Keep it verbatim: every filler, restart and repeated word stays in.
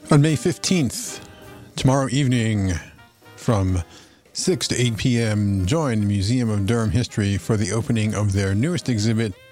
On May fifteenth, tomorrow evening, from six to eight p.m., join the Museum of Durham History for the opening of their newest exhibit,